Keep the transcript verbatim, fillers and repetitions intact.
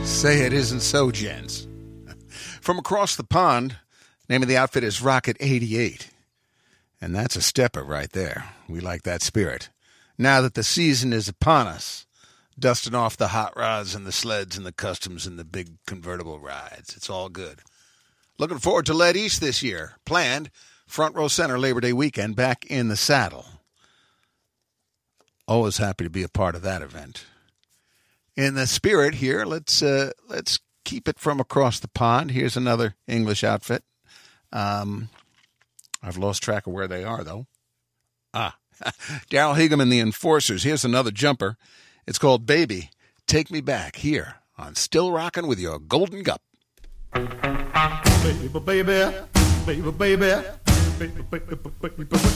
Say it isn't so, gents. From across the pond, name of the outfit is Rocket eighty-eight. And that's a stepper right there. We like that spirit. Now that the season is upon us, dusting off the hot rods and the sleds and the customs and the big convertible rides. It's all good. Looking forward to Lead East this year. Planned, front row center Labor Day weekend, back in the saddle. Always happy to be a part of that event. In the spirit here, let's uh, let's keep it from across the pond. Here's another English outfit. Um, I've lost track of where they are, though. Ah, Daryl Higgham and the Enforcers. Here's another jumper. It's called Baby, Take Me Back, here on Still Rockin' with Your Golden Gup. Baby, baby, baby, baby, baby, baby, baby.